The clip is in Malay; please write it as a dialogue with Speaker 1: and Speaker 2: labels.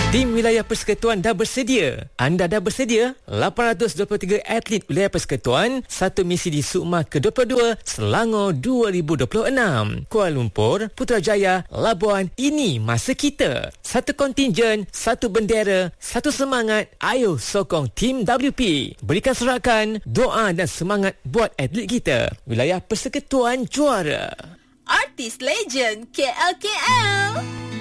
Speaker 1: Tim Wilayah Persekutuan dah bersedia. Anda dah bersedia? 823 atlet Wilayah Persekutuan, satu misi di Sukma ke-22 Selangor 2026. Kuala Lumpur, Putrajaya, Labuan, ini masa kita. Satu kontingen, satu bendera, satu semangat. Ayo sokong tim WP. Berikan sorakan, doa dan semangat buat atlet kita. Wilayah Persekutuan juara.
Speaker 2: Artis legend KL.